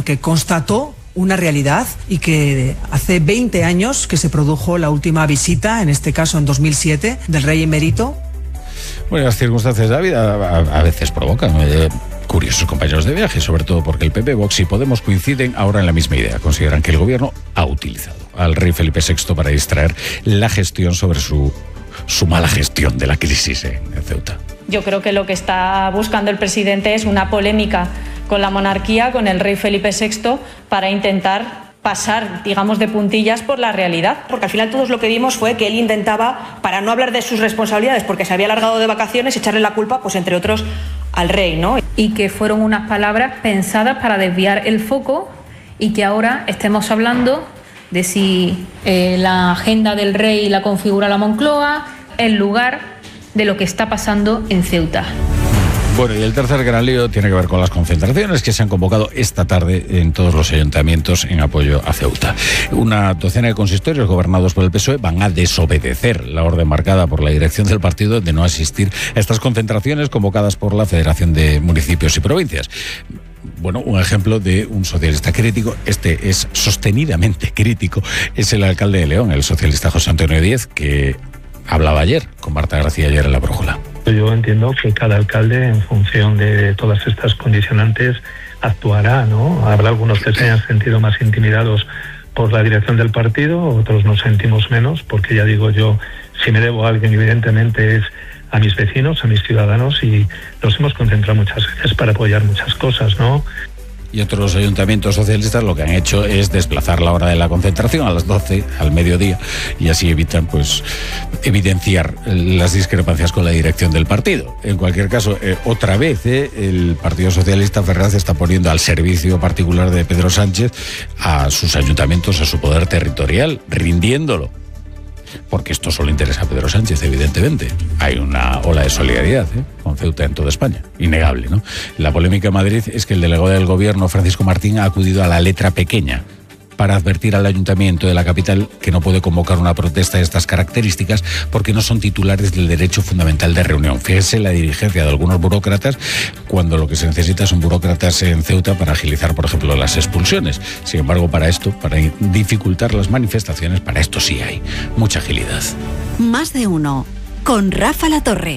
porque constató una realidad y que hace 20 años que se produjo la última visita, en este caso en 2007, del rey emérito. Bueno, las circunstancias de la vida a veces provocan curiosos compañeros de viaje, sobre todo porque el PP, Vox y Podemos coinciden ahora en la misma idea. Consideran que el gobierno ha utilizado al rey Felipe VI para distraer la gestión sobre su mala gestión de la crisis en Ceuta. Yo creo que lo que está buscando el presidente es una polémica con la monarquía, con el rey Felipe VI, para intentar pasar, digamos, de puntillas por la realidad. Porque al final todos lo que vimos fue que él intentaba, para no hablar de sus responsabilidades, porque se había alargado de vacaciones, echarle la culpa, pues entre otros, al rey, ¿no? Y que fueron unas palabras pensadas para desviar el foco y que ahora estemos hablando de si la agenda del rey la configura la Moncloa, en lugar de lo que está pasando en Ceuta. Bueno, y el tercer gran lío tiene que ver con las concentraciones que se han convocado esta tarde en todos los ayuntamientos en apoyo a Ceuta. Una docena de consistorios gobernados por el PSOE van a desobedecer la orden marcada por la dirección del partido de no asistir a estas concentraciones convocadas por la Federación de Municipios y Provincias. Bueno, un ejemplo de un socialista crítico, este es sostenidamente crítico, es el alcalde de León, el socialista José Antonio Díez, que hablaba ayer con Marta García ayer en La Brújula. Yo entiendo que cada alcalde, en función de todas estas condicionantes, actuará, ¿no? Habrá algunos que se hayan sentido más intimidados por la dirección del partido, otros nos sentimos menos, porque ya digo yo, si me debo a alguien, evidentemente es a mis vecinos, a mis ciudadanos, y nos hemos concentrado muchas veces para apoyar muchas cosas, ¿no? Y otros ayuntamientos socialistas lo que han hecho es desplazar la hora de la concentración a las 12, al mediodía, y así evitan, pues, evidenciar las discrepancias con la dirección del partido. En cualquier caso, otra vez, el Partido Socialista Ferraz está poniendo al servicio particular de Pedro Sánchez a sus ayuntamientos, a su poder territorial, rindiéndolo. Porque esto solo interesa a Pedro Sánchez, evidentemente. Hay una ola de solidaridad con Ceuta en toda España, innegable, ¿no? La polémica en Madrid es que el delegado del gobierno, Francisco Martín, ha acudido a la letra pequeña para advertir al ayuntamiento de la capital que no puede convocar una protesta de estas características porque no son titulares del derecho fundamental de reunión. Fíjese la diligencia de algunos burócratas cuando lo que se necesita son burócratas en Ceuta para agilizar, por ejemplo, las expulsiones. Sin embargo, para esto, para dificultar las manifestaciones, para esto sí hay mucha agilidad. Más de uno, con Rafa Latorre.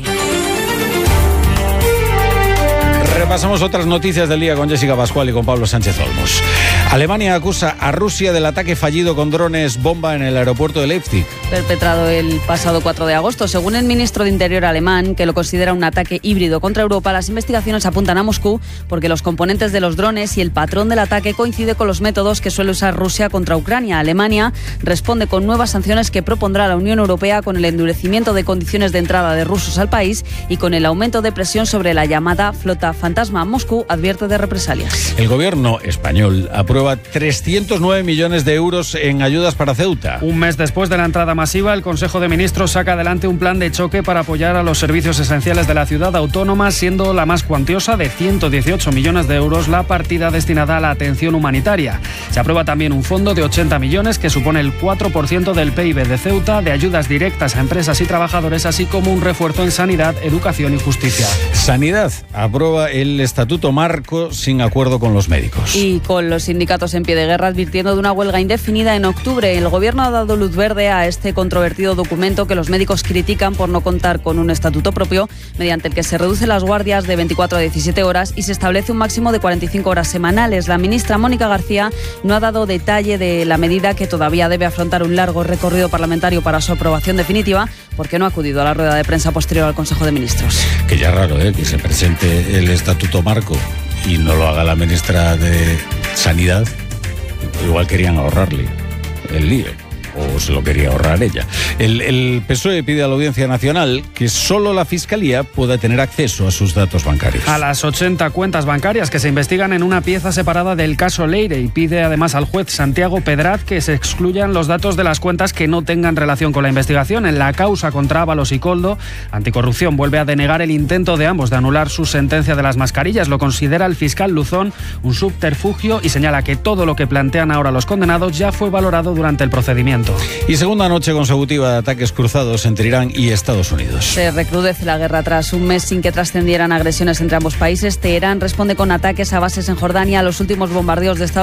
Repasamos otras noticias del día con Jessica Pascual y con Pablo Sánchez Olmos. Alemania acusa a Rusia del ataque fallido con drones bomba en el aeropuerto de Leipzig. Perpetrado el pasado 4 de agosto. Según el ministro de Interior alemán, que lo considera un ataque híbrido contra Europa, las investigaciones apuntan a Moscú porque los componentes de los drones y el patrón del ataque coincide con los métodos que suele usar Rusia contra Ucrania. Alemania responde con nuevas sanciones que propondrá la Unión Europea con el endurecimiento de condiciones de entrada de rusos al país y con el aumento de presión sobre la llamada flota fantasma. Moscú advierte de represalias. El gobierno español aprueba 309 millones de euros en ayudas para Ceuta. Un mes después de la entrada masiva, el Consejo de Ministros saca adelante un plan de choque para apoyar a los servicios esenciales de la ciudad autónoma, siendo la más cuantiosa de 118 millones de euros la partida destinada a la atención humanitaria. Se aprueba también un fondo de 80 millones que supone el 4% del PIB de Ceuta, de ayudas directas a empresas y trabajadores, así como un refuerzo en sanidad, educación y justicia. Sanidad aprueba el Estatuto Marco sin acuerdo con los médicos. Y con los sindicatos en pie de guerra advirtiendo de una huelga indefinida en octubre. El gobierno ha dado luz verde a este controvertido documento que los médicos critican por no contar con un estatuto propio, mediante el que se reducen las guardias de 24 a 17 horas y se establece un máximo de 45 horas semanales. La ministra Mónica García no ha dado detalle de la medida, que todavía debe afrontar un largo recorrido parlamentario para su aprobación definitiva, porque no ha acudido a la rueda de prensa posterior al Consejo de Ministros. Que ya raro, que se presente el Estatuto Marco y no lo haga la ministra de Sanidad. Igual querían ahorrarle el lío, o se lo quería ahorrar ella. El PSOE pide a la Audiencia Nacional que solo la Fiscalía pueda tener acceso a sus datos bancarios. A las 80 cuentas bancarias que se investigan en una pieza separada del caso Leire, y pide además al juez Santiago Pedraz que se excluyan los datos de las cuentas que no tengan relación con la investigación. En la causa contra Ábalos y Koldo, Anticorrupción vuelve a denegar el intento de ambos de anular su sentencia de las mascarillas. Lo considera el fiscal Luzón un subterfugio y señala que todo lo que plantean ahora los condenados ya fue valorado durante el procedimiento. Y segunda noche consecutiva de ataques cruzados entre Irán y Estados Unidos. Se recrudece la guerra tras un mes sin que trascendieran agresiones entre ambos países. Teherán responde con ataques a bases en Jordania a los últimos bombardeos de Estados